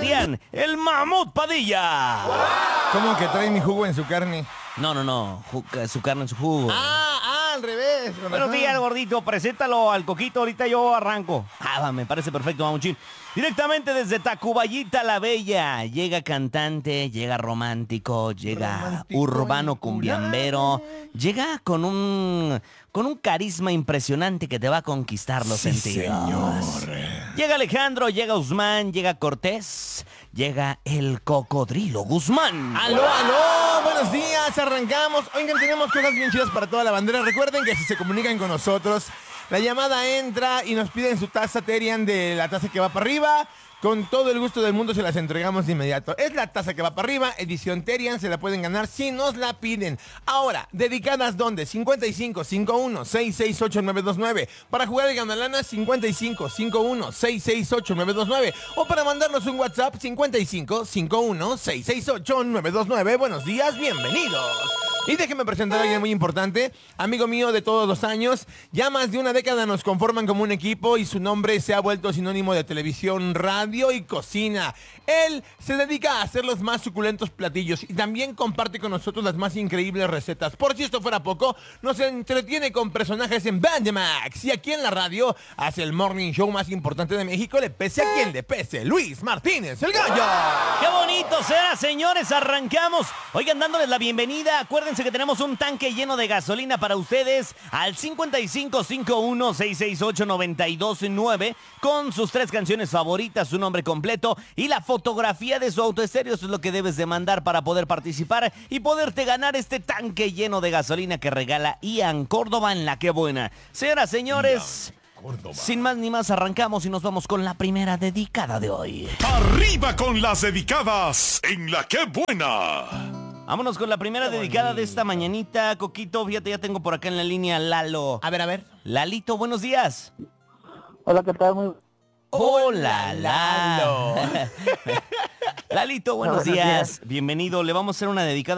Adrián, el Mamut Padilla. ¿Cómo que trae mi jugo en su carne? No, su carne en su jugo. Al revés. Buenos días, gordito, preséntalo al Coquito, ahorita yo arranco. Me parece perfecto, Mamuchín. Directamente desde Tacuballita la Bella, llega cantante, llega romántico, llega urbano cumbiambero, llega con un carisma impresionante que te va a conquistar los sentidos. Señor. Llega Alejandro, llega Usman, llega Cortés, llega el Cocodrilo Guzmán. ¡Aló! Buenos días, arrancamos. Oigan, tenemos cosas bien chidas para toda la bandera. Recuerden que si se comunican con nosotros, la llamada entra y nos piden su taza Terian de la taza que va para arriba. Con todo el gusto del mundo se las entregamos de inmediato. Es la taza que va para arriba, edición Terian, se la pueden ganar si nos la piden. Ahora, dedicadas ¿dónde? 55 51 668 929. Para jugar el Ganalana, 55 51 668 929. O para mandarnos un WhatsApp, 55 51 668 929. Buenos días, bienvenidos. Y déjenme presentar a alguien muy importante, amigo mío de todos los años. Ya más de una década nos conforman como un equipo y su nombre se ha vuelto sinónimo de televisión, radio y cocina. Él se dedica a hacer los más suculentos platillos y también comparte con nosotros las más increíbles recetas. Por si esto fuera poco, nos entretiene con personajes en Bandemax y aquí en la radio hace el morning show más importante de México, le pese a quien le pese. Luis Martínez, el Gallo. ¡Qué bonito será, señores! Arrancamos. Oigan, dándoles la bienvenida. Acuérdense que tenemos un tanque lleno de gasolina para ustedes al 55 51 668 929 con sus 3 canciones favoritas, su nombre completo y la fotografía de su autoestéreo. Eso es lo que debes de mandar para poder participar y poderte ganar este tanque lleno de gasolina que regala Ian Córdoba en La Qué Buena. Señoras, señores, sin más ni más arrancamos y nos vamos con la primera dedicada de hoy. ¡Arriba con las dedicadas en La Qué Buena! Vámonos con la primera dedicada de esta mañanita. Coquito, fíjate, ya tengo por acá en la línea Lalo. A ver. Lalito, buenos días. Hola, ¿qué tal? Hola, Lalo. Lalito, buenos días. Bienvenido. Le vamos a hacer una dedicada